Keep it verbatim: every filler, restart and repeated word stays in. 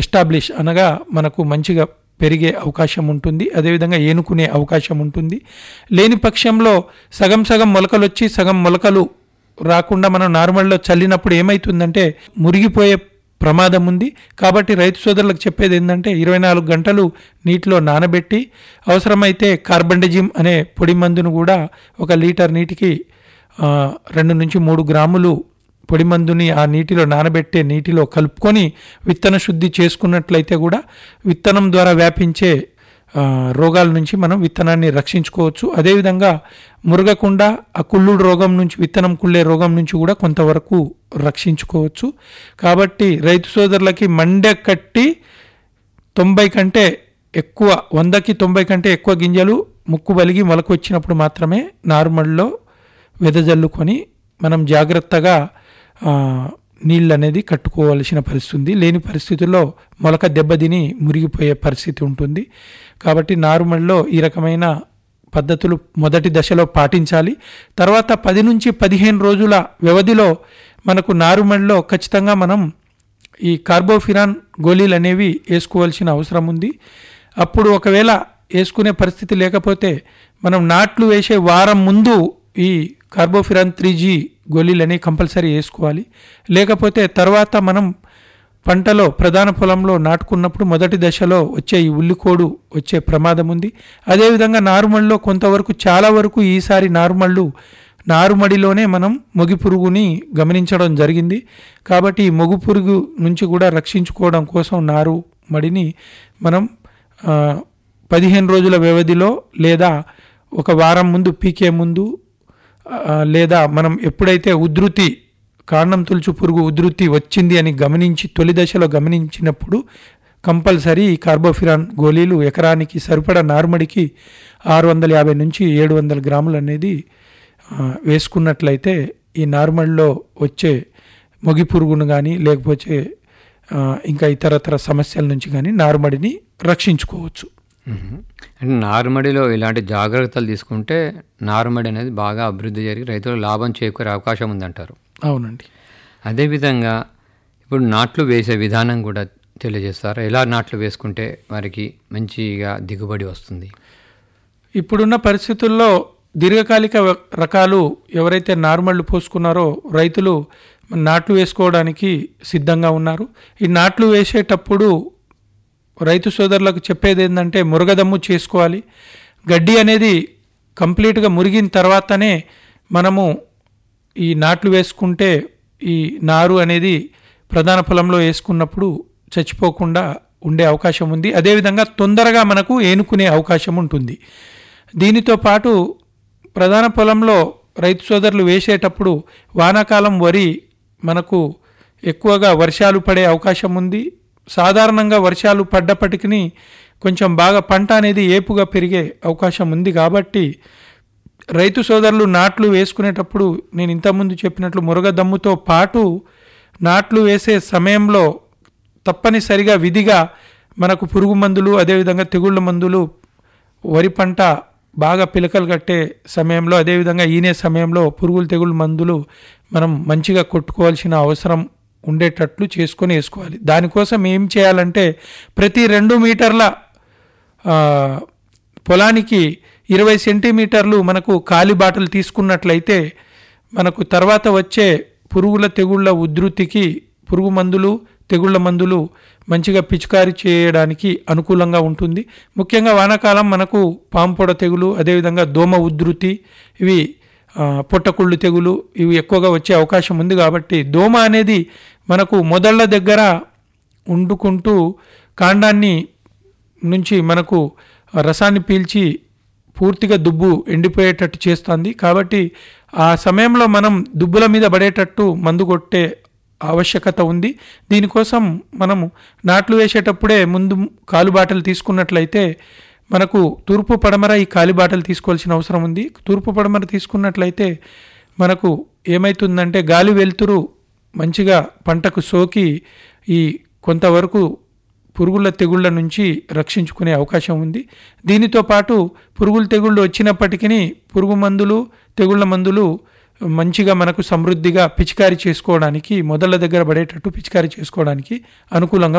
Establish అనగా మనకు మంచిగా పెరిగే అవకాశం ఉంటుంది, అదేవిధంగా ఏనుకునే అవకాశం ఉంటుంది. లేని పక్షంలో సగం సగం మొలకలు వచ్చి సగం మొలకలు రాకుండా మనం నార్మల్లో చల్లినప్పుడు ఏమవుతుందంటే మురిగిపోయే ప్రమాదం ఉంది. కాబట్టి రైతు సోదరులకు చెప్పేది ఏంటంటే ఇరవై నాలుగు గంటలు నీటిలో నానబెట్టి అవసరమైతే కార్బండజిమ్ అనే పొడి మందును కూడా ఒక లీటర్ నీటికి రెండు నుంచి మూడు గ్రాములు పొడి మందుని ఆ నీటిలో నానబెట్టే నీటిలో కలుపుకొని విత్తన శుద్ధి చేసుకున్నట్లయితే కూడా విత్తనం ద్వారా వ్యాపించే రోగాల నుంచి మనం విత్తనాన్ని రక్షించుకోవచ్చు. అదేవిధంగా మురగకుండా ఆ కుళ్ళుడు రోగం నుంచి, విత్తనం కుళ్ళే రోగం నుంచి కూడా కొంతవరకు రక్షించుకోవచ్చు. కాబట్టి రైతు సోదరులకి మండె కట్టి తొంభై కంటే ఎక్కువ వందకి తొంభై కంటే ఎక్కువ గింజలు ముక్కు బలిగి మొలకు వచ్చినప్పుడు మాత్రమే నార్మల్లో వెదజల్లుకొని మనం జాగ్రత్తగా నీళ్ళు అనేది కట్టుకోవాల్సిన పరిస్థితి ఉంది. లేని పరిస్థితుల్లో మొలక దెబ్బతిని మురిగిపోయే పరిస్థితి ఉంటుంది. కాబట్టి నారుమడిలో ఈ రకమైన పద్ధతులు మొదటి దశలో పాటించాలి. తర్వాత పది నుంచి పదిహేను రోజుల వ్యవధిలో మనకు నారుమడిలో ఖచ్చితంగా మనం ఈ కార్బోఫిరాన్ గోళీలు అనేవి వేసుకోవాల్సిన అవసరం ఉంది. అప్పుడు ఒకవేళ వేసుకునే పరిస్థితి లేకపోతే మనం నాట్లు వేసే వారం ముందు ఈ కార్బోఫిరాన్ త్రీ జీ గోళీలు అనేవి కంపల్సరీ వేసుకోవాలి. లేకపోతే తర్వాత మనం పంటలో ప్రధాన పొలంలో నాటుకున్నప్పుడు మొదటి దశలో వచ్చే ఈ ఉల్లికోడు వచ్చే ప్రమాదం ఉంది. అదేవిధంగా నారుమడిలో కొంతవరకు చాలా వరకు ఈసారి నారుమళ్ళు నారుమడిలోనే మనం మొగి పురుగుని గమనించడం జరిగింది. కాబట్టి ఈ మొగు పురుగు నుంచి కూడా రక్షించుకోవడం కోసం నారుమడిని మనం పదిహేను రోజుల వ్యవధిలో లేదా ఒక వారం ముందు పీకే ముందు లేదా మనం ఎప్పుడైతే ఉధృతి కాండం తులుచు పురుగు ఉధృతి వచ్చింది అని గమనించి తొలి దశలో గమనించినప్పుడు కంపల్సరీ ఈ కార్బోఫిరాన్ గోళీలు ఎకరానికి సరిపడా నారుమడికి ఆరు వందల యాభై నుంచి ఏడు వందల గ్రాములు అనేది వేసుకున్నట్లయితే ఈ నారుమడిలో వచ్చే మొగి పురుగును కానీ లేకపోతే ఇంకా ఇతరతర సమస్యల నుంచి కానీ నారుమడిని రక్షించుకోవచ్చు. అంటే నారుమడిలో ఇలాంటి జాగ్రత్తలు తీసుకుంటే నారుమడి అనేది బాగా అభివృద్ధి జరిగి రైతులు లాభం చేకూరే అవకాశం ఉందంటారు. అవునండి. అదేవిధంగా ఇప్పుడు నాట్లు వేసే విధానం కూడా తెలియజేస్తారు. ఎలా నాట్లు వేసుకుంటే వారికి మంచిగా దిగుబడి వస్తుంది? ఇప్పుడున్న పరిస్థితుల్లో దీర్ఘకాలిక రకాలు ఎవరైతే నారుమళ్ళు పోసుకున్నారో రైతులు నాట్లు వేసుకోవడానికి సిద్ధంగా ఉన్నారు. ఈ నాట్లు వేసేటప్పుడు రైతు సోదరులకు చెప్పేది ఏంటంటే మురగదమ్ము చేసుకోవాలి. గడ్డి అనేది కంప్లీట్గా మురిగిన తర్వాతనే మనము ఈ నాట్లు వేసుకుంటే ఈ నారు అనేది ప్రధాన పొలంలో వేసుకున్నప్పుడు చచ్చిపోకుండా ఉండే అవకాశం ఉంది. అదేవిధంగా తొందరగా మనకు ఏనుకునే అవకాశం ఉంటుంది. దీనితో పాటు ప్రధాన పొలంలో రైతు సోదరులు వేసేటప్పుడు వానాకాలం వరి మనకు ఎక్కువగా వర్షాలు పడే అవకాశం ఉంది. సాధారణంగా వర్షాలు పడ్డప్పటికీ కొంచెం బాగా పంట అనేది ఏపుగా పెరిగే అవకాశం ఉంది. కాబట్టి రైతు సోదరులు నాట్లు వేసుకునేటప్పుడు నేను ఇంతకుముందు చెప్పినట్లు మురగదమ్ముతో పాటు నాట్లు వేసే సమయంలో తప్పనిసరిగా విధిగా మనకు పురుగు మందులు అదేవిధంగా తెగుళ్ళ మందులు వరి పంట బాగా పిలకలు కట్టే సమయంలో అదేవిధంగా ఈనే సమయంలో పురుగులు తెగుళ్ళ మందులు మనం మంచిగా కొట్టుకోవాల్సిన అవసరం ఉండేటట్లు చేసుకొని వేసుకోవాలి. దానికోసం ఏం చేయాలంటే ప్రతి రెండు మీటర్ల పొలానికి ఇరవై సెంటీమీటర్లు మనకు కాలి బాటలు తీసుకున్నట్లయితే మనకు తర్వాత వచ్చే పురుగుల తెగుళ్ళ ఉధృతికి పురుగు మందులు తెగుళ్ళ మందులు మంచిగా పిచికారీ చేయడానికి అనుకూలంగా ఉంటుంది. ముఖ్యంగా వానాకాలం మనకు పాంపొడ తెగులు అదేవిధంగా దోమ ఉధృతి ఇవి పొట్టకుళ్ళు తెగులు ఇవి ఎక్కువగా వచ్చే అవకాశం ఉంది. కాబట్టి దోమ అనేది మనకు మొదళ్ళ దగ్గర వండుకుంటూ కాండాన్ని నుంచి మనకు రసాన్ని పీల్చి పూర్తిగా దుబ్బు ఎండిపోయేటట్టు చేస్తుంది. కాబట్టి ఆ సమయంలో మనం దుబ్బుల మీద పడేటట్టు మందు కొట్టే ఆవశ్యకత ఉంది. దీనికోసం మనము నాట్లు వేసేటప్పుడే ముందు కాలుబాటలు తీసుకున్నట్లయితే మనకు తూర్పు పడమర ఈ కాలిబాటలు తీసుకోవాల్సిన అవసరం ఉంది. తూర్పు పడమర తీసుకున్నట్లయితే మనకు ఏమవుతుందంటే గాలి వెలుతురు మంచిగా పంటకు సోకి ఈ కొంతవరకు పురుగుల తెగుళ్ళ నుంచి రక్షించుకునే అవకాశం ఉంది. దీనితో పాటు పురుగుల తెగుళ్ళు వచ్చినప్పటికీ పురుగు మందులు తెగుళ్ళ మందులు మంచిగా మనకు సమృద్ధిగా పిచికారీ చేసుకోవడానికి మొదళ్ళ దగ్గర పడేటట్టు పిచికారీ చేసుకోవడానికి అనుకూలంగా